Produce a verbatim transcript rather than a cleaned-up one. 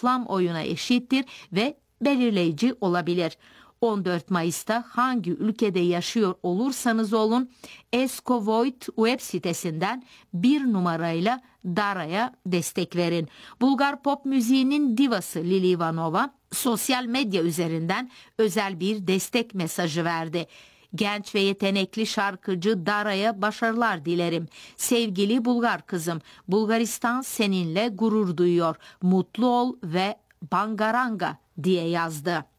toplam oyuna eşittir ve belirleyici olabilir. on dört Mayıs'ta hangi ülkede yaşıyor olursanız olun Escovoit web sitesinden bir numarayla Dara'ya destek verin. Bulgar pop müziğinin divası Lili Ivanova sosyal medya üzerinden özel bir destek mesajı verdi. Genç ve yetenekli şarkıcı Dara'ya başarılar dilerim. Sevgili Bulgar kızım, Bulgaristan seninle gurur duyuyor. Mutlu ol ve bangaranga diye yazdı.